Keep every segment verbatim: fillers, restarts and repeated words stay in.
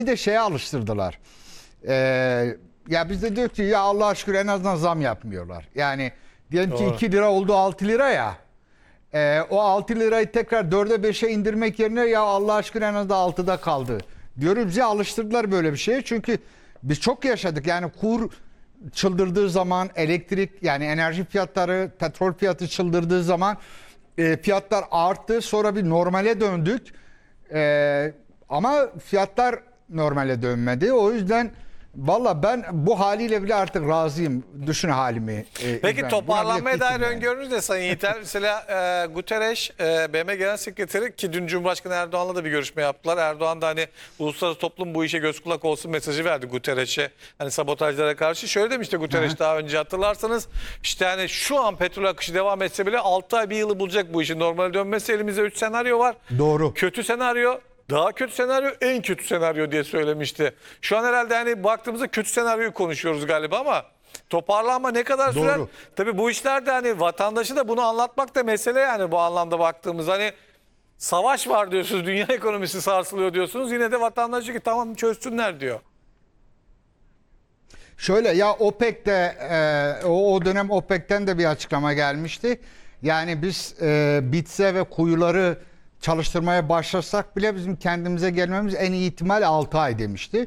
Bir de şeye alıştırdılar. Ee, ya biz de diyor ki ya Allah'a şükür en azından zam yapmıyorlar. Yani diyelim ki Doğru. iki lira oldu altı lira ya. Ee, o altı lirayı tekrar dörde beşe indirmek yerine ya Allah'a şükür en azından altıda kaldı. Diyoruz bize alıştırdılar böyle bir şeye. Çünkü biz çok yaşadık. Yani kur çıldırdığı zaman, elektrik yani enerji fiyatları, petrol fiyatı çıldırdığı zaman e, fiyatlar arttı. Sonra bir normale döndük. E, ama fiyatlar normale dönmedi. O yüzden valla ben bu haliyle bile artık razıyım. Düşün halimi. E, Peki İbrahim. toparlanmaya Buna bile dair kesin yani. öngörünüz ne Sayın Yiğiter? Mesela e, Guterres, e, B M Genel Sekreteri ki dün Cumhurbaşkanı Erdoğan'la da bir görüşme yaptılar. Erdoğan da hani uluslararası toplum bu işe göz kulak olsun mesajı verdi Guterres'e. Hani sabotajlara karşı. Şöyle demişti Guterres daha önce hatırlarsanız. İşte hani şu an petrol akışı devam etse bile altı ay bir yılı bulacak bu işin normale dönmesi. Elimizde üç senaryo var. Doğru. Kötü senaryo. Daha kötü senaryo, en kötü senaryo diye söylemişti. Şu an herhalde hani baktığımızda kötü senaryoyu konuşuyoruz galiba ama toparlanma ne kadar sürer? Doğru. Tabii bu işlerde hani vatandaşı da bunu anlatmak da mesele yani bu anlamda baktığımız hani savaş var diyorsunuz, dünya ekonomisi sarsılıyor diyorsunuz. Yine de vatandaş diyor ki tamam çözsünler diyor. Şöyle ya OPEC'te e, o, o dönem OPEC'ten de bir açıklama gelmişti. Yani biz e, bitse ve kuyuları çalıştırmaya başlasak bile bizim kendimize gelmemiz en iyi ihtimal altı ay demişti.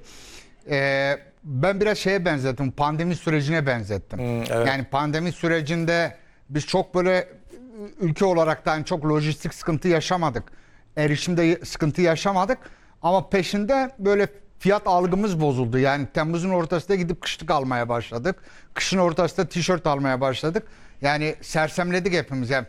E, ben biraz şeye benzettim, pandemi sürecine benzettim. Hmm, evet. Yani pandemi sürecinde biz çok böyle ülke olarak da çok lojistik sıkıntı yaşamadık. Erişimde sıkıntı yaşamadık. Ama peşinde böyle fiyat algımız bozuldu. Yani Temmuz'un ortasında gidip kışlık almaya başladık. Kışın ortasında tişört almaya başladık. Yani sersemledik hepimiz. Yani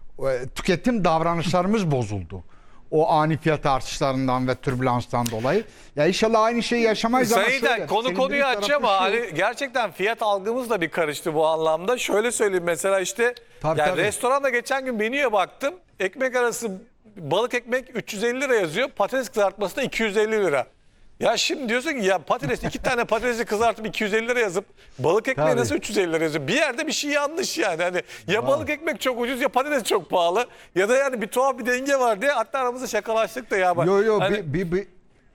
tüketim davranışlarımız bozuldu. O ani fiyat artışlarından ve türbülanstan dolayı. Ya inşallah aynı şeyi yaşamayız ama Sayın şöyle, konu konuyu sevindiğim aç tarafı ama şu- hani gerçekten fiyat algımız da bir karıştı bu anlamda. Şöyle söyleyeyim mesela işte Tabii, yani tabii. restoranda geçen gün menüye baktım. Ekmek arası balık ekmek üç yüz elli lira yazıyor. Patates kızartması da iki yüz elli lira. Ya şimdi diyorsun ki ya patates iki tane patatesi kızartıp iki yüz elli lira yazıp balık ekmeği Tabii. nasıl üç yüz elli lira yazıyor? Bir yerde bir şey yanlış yani. Hani ya balık ekmek çok ucuz ya patates çok pahalı ya da yani bir tuhaf bir denge var diye hatta aramızda şakalaştık da ya. bak- Yo yo hani bir, bir, bir,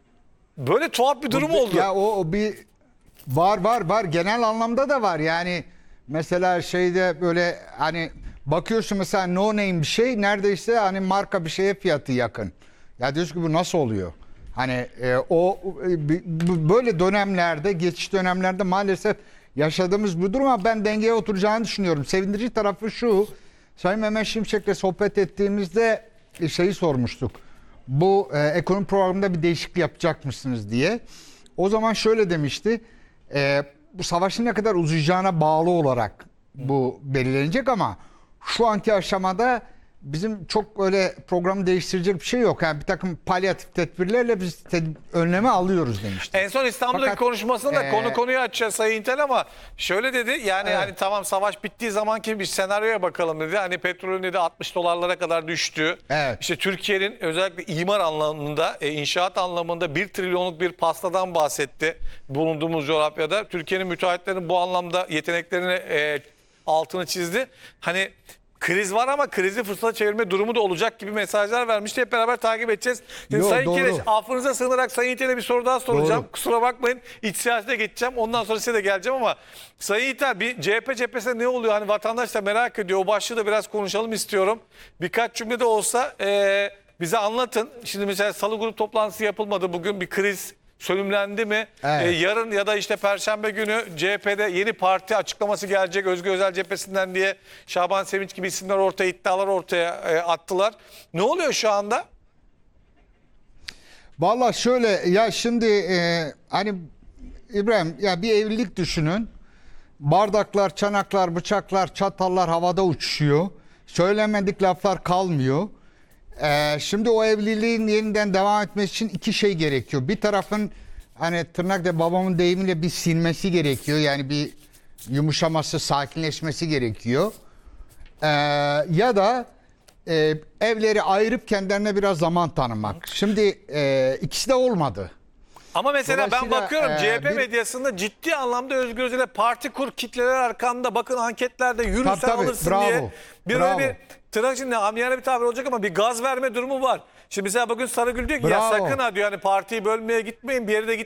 böyle tuhaf bir durum Bu- oldu. Ya o, o bir var var var genel anlamda da var. Yani mesela şeyde böyle hani bakıyorsun mesela no name bir şey neredeyse hani marka bir şeye fiyatı yakın. Ya diyorsun ki bu nasıl oluyor? Hani e, o e, bi- bu- böyle dönemlerde geçiş dönemlerde maalesef yaşadığımız bu duruma ben dengeye oturacağını düşünüyorum. Sevindirici tarafı şu. Sayın Mehmet Şimşek'le sohbet ettiğimizde e, şeyi sormuştuk. Bu e, ekonomi programında bir değişiklik yapacak mısınız diye. O zaman şöyle demişti. E, bu savaşın ne kadar uzayacağına bağlı olarak bu belirlenecek ama şu anki aşamada bizim çok öyle programı değiştirecek bir şey yok. Yani bir takım palyatif tedbirlerle biz te- önleme alıyoruz demişti. En son İstanbul'daki Fakat, konuşmasında da eee, konu konuyu açacağız Sayın İntel ama şöyle dedi yani Evet. hani tamam savaş bittiği zamanki bir senaryoya bakalım dedi. Hani petrolün dedi altmış dolarlara kadar düştü. Evet. İşte Türkiye'nin özellikle imar anlamında, e, inşaat anlamında bir trilyonluk bir pastadan bahsetti bulunduğumuz coğrafyada. Türkiye'nin müteahhitlerinin bu anlamda yeteneklerini e, altını çizdi. Hani kriz var ama krizi fırsata çevirme durumu da olacak gibi mesajlar vermişti. Hep beraber takip edeceğiz. Şimdi Yo, Sayın doğru. Kireç affınıza sığınarak Sayın İtel'e bir soru daha soracağım. Doğru. Kusura bakmayın iç siyasete geçeceğim. Ondan sonra size de geleceğim ama Sayın İtel bir C H P cephesinde ne oluyor? Hani vatandaş da merak ediyor. O başlığı da biraz konuşalım istiyorum. Birkaç cümlede olsa e, bize anlatın. Şimdi mesela Salı grup toplantısı yapılmadı. Bugün bir kriz sönümlendi mi? Evet. E, yarın ya da işte Perşembe günü C H P'de yeni parti açıklaması gelecek Özgür Özel cephesinden diye Şaban Sevinç gibi isimler ortaya iddialar ortaya e, attılar. Ne oluyor şu anda? Valla şöyle ya şimdi e, hani İbrahim ya bir evlilik düşünün. Bardaklar, çanaklar, bıçaklar, çatallar havada uçuşuyor. Söylemedik laflar kalmıyor. Ee, şimdi o evliliğin yeniden devam etmesi için iki şey gerekiyor. Bir tarafın hani tırnakla babamın deyimiyle bir sinmesi gerekiyor. Yani bir yumuşaması, sakinleşmesi gerekiyor. Ee, ya da e, evleri ayırıp kendilerine biraz zaman tanımak. Şimdi e, ikisi de olmadı. Ama mesela ben Dolayısıyla, bakıyorum e, C H P bir- medyasında ciddi anlamda Özgür Özel'e parti kur kitleler arkanda bakın anketlerde yürü Tabii, sen tabii. alırsın Bravo. diye. Bir Bravo. öyle bir tırnak içinde amiyane bir tabir olacak ama bir gaz verme durumu var. Şimdi mesela bugün Sarıgül diyor ki ya Bravo. sakın ha diyor hani partiyi bölmeye gitmeyin, bir yere de